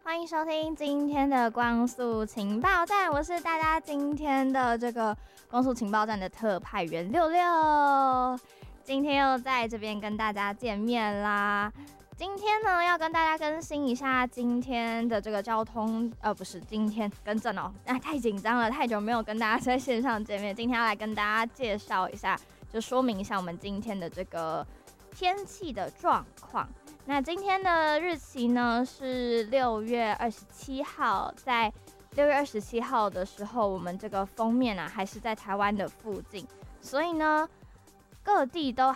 欢迎收听今天的光速情报站，我是大家今天的这个光速情报站的特派员六六，今天又在这边跟大家见面啦。今天呢，要跟大家更新一下今天的这个交通，不是今天更正哦，太紧张了，太久没有跟大家在线上见面。今天要来跟大家介绍一下，就说明一下我们今天的这个天气的状况。那今天的日期呢是6月27号，在6月27号的时候，我们这个封面啊还是在台湾的附近，所以呢各地都